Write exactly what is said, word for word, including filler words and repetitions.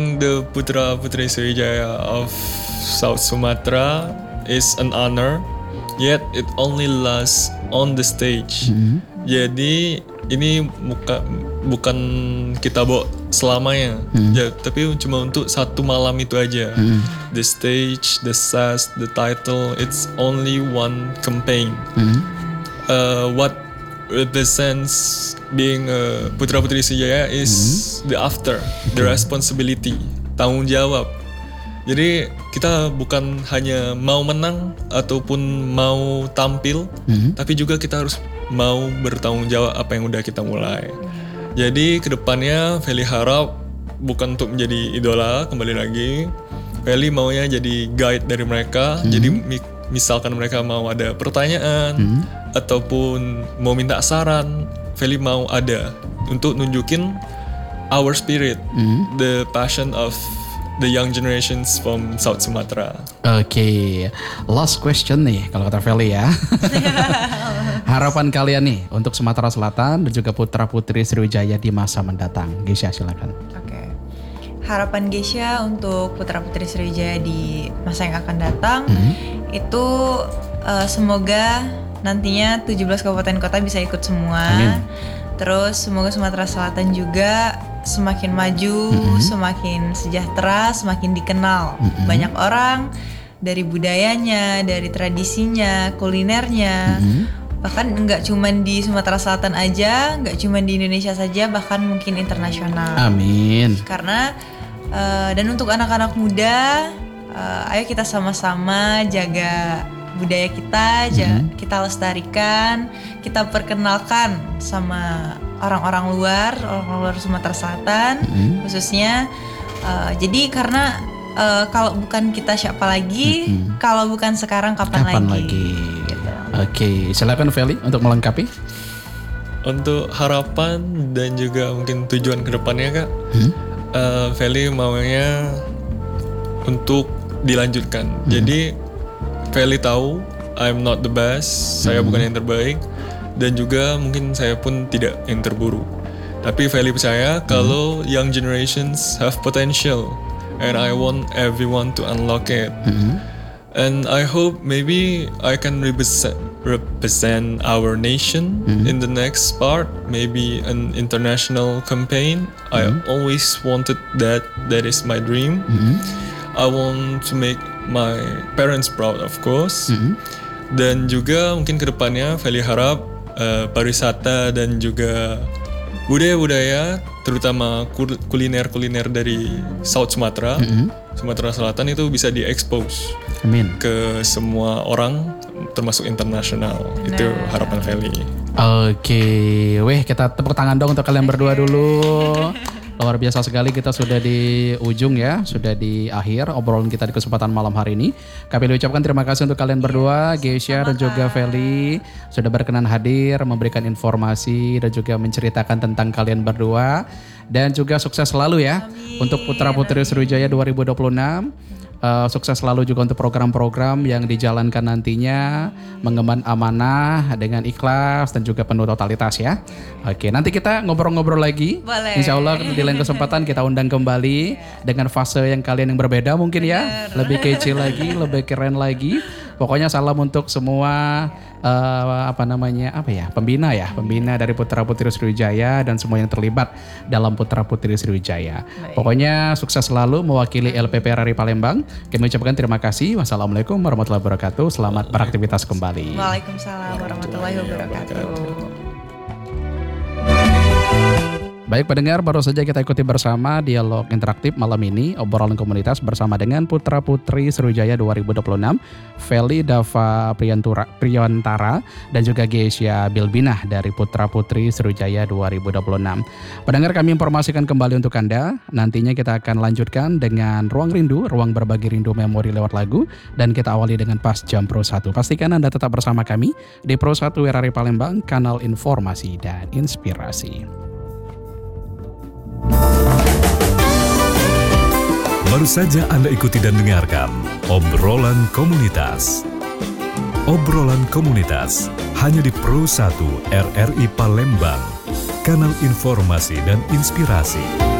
The Putra Putri Sriwijaya of South Sumatra is an honor, yet it only lasts on the stage. Mm-hmm. Jadi ini muka, bukan kita bawa selamanya, mm-hmm. ya, tapi cuma untuk satu malam itu aja. Mm-hmm. The stage, the sass, the title, it's only one campaign. Mm-hmm. Uh, what represents being a Putra Putri Sriwijaya is mm-hmm. the after, the responsibility, tanggung jawab. Jadi kita bukan hanya mau menang ataupun mau tampil, mm-hmm. tapi juga kita harus mau bertanggung jawab apa yang udah kita mulai. Jadi kedepannya Feli harap bukan untuk menjadi idola, kembali lagi Feli maunya jadi guide dari mereka. Mm-hmm. Jadi misalkan mereka mau ada pertanyaan, mm-hmm. ataupun mau minta saran, Feli mau ada untuk nunjukin our spirit, mm-hmm. the passion of the young generations from South Sumatra. Oke, okay. Last question nih kalau kata Feli ya. Harapan kalian nih untuk Sumatera Selatan dan juga Putra Putri Sriwijaya di masa mendatang. Geisha silakan. Oke. Okay. Harapan Geisha untuk Putra Putri Sriwijaya di masa yang akan datang, mm-hmm. itu uh, semoga nantinya tujuh belas kabupaten kota bisa ikut semua. Amin. Terus semoga Sumatera Selatan juga semakin maju, mm-hmm. semakin sejahtera, semakin dikenal. Mm-hmm. Banyak orang dari budayanya, dari tradisinya, kulinernya. Mm-hmm. Bahkan nggak cuma di Sumatera Selatan aja, nggak cuma di Indonesia saja, bahkan mungkin internasional. Amin. Karena uh, dan untuk anak-anak muda, uh, ayo kita sama-sama jaga budaya kita, mm-hmm. kita lestarikan, kita perkenalkan sama orang-orang luar, orang luar Sumatera Selatan, mm-hmm. khususnya. Uh, jadi karena uh, kalau bukan kita siapa lagi, mm-hmm. kalau bukan sekarang kapan, kapan lagi? lagi? Gitu. Oke, okay. Silakan Feli untuk melengkapi. Untuk harapan dan juga mungkin tujuan kedepannya kak, hmm? uh, Feli maunya untuk dilanjutkan. Hmm. Jadi Feli tahu I'm not the best, hmm. saya bukan yang terbaik, dan juga mungkin saya pun tidak yang terburuk. Tapi Feli percaya hmm. kalau young generations have potential, and I want everyone to unlock it. Hmm. And I hope maybe I can represent, represent our nation mm-hmm. in the next part, maybe an international campaign. Mm-hmm. I always wanted that, that is my dream. Mm-hmm. I want to make my parents proud, of course. Mm-hmm. Dan juga mungkin kedepannya Feli harap uh, pariwisata dan juga budaya-budaya, terutama kuliner-kuliner dari South Sumatra, mm-hmm. Sumatera Selatan itu bisa diekspos ke semua orang, termasuk internasional. Nah. Itu harapan Feli. Oke, weh kita tepuk tangan dong untuk kalian berdua dulu. Luar biasa sekali, kita sudah di ujung ya, sudah di akhir obrolan kita di kesempatan malam hari ini. Kami ucapkan terima kasih untuk kalian berdua, Geisha dan juga Feli, sudah berkenan hadir, memberikan informasi dan juga menceritakan tentang kalian berdua. Dan juga sukses selalu ya. Amin. Untuk Putra Putri Sriwijaya dua ribu dua puluh enam. Uh, sukses selalu juga untuk program-program yang dijalankan nantinya, mengemban amanah dengan ikhlas dan juga penuh totalitas ya. Oke, nanti kita ngobrol-ngobrol lagi. Boleh. Insya Allah di lain kesempatan kita undang kembali yeah. dengan fase yang kalian yang berbeda mungkin. Bener. Ya, lebih kece lagi, lebih keren lagi. Pokoknya salam untuk semua uh, apa namanya apa ya pembina ya, pembina dari Putra Putri Sriwijaya dan semua yang terlibat dalam Putra Putri Sriwijaya. Baik. Pokoknya sukses selalu mewakili L P P R R I Palembang. Kami ucapkan terima kasih. Wassalamualaikum warahmatullahi wabarakatuh. Selamat beraktivitas kembali. Waalaikumsalam warahmatullahi wabarakatuh. Baik pendengar, baru saja kita ikuti bersama dialog interaktif malam ini, obrolan komunitas bersama dengan Putra Putri Sriwijaya dua ribu dua puluh enam, Feli Dava Priyantura, Priyantara dan juga Geisha Bilbinah dari Putra Putri Sriwijaya dua ribu dua puluh enam. Pendengar, kami informasikan kembali untuk Anda, nantinya kita akan lanjutkan dengan Ruang Rindu, ruang berbagi rindu memori lewat lagu, dan kita awali dengan Pas Jam Pro satu. Pastikan Anda tetap bersama kami di Pro satu R R I Palembang, kanal informasi dan inspirasi. Baru saja Anda ikuti dan dengarkan obrolan komunitas. Obrolan komunitas hanya di Pro satu R R I Palembang, kanal informasi dan inspirasi.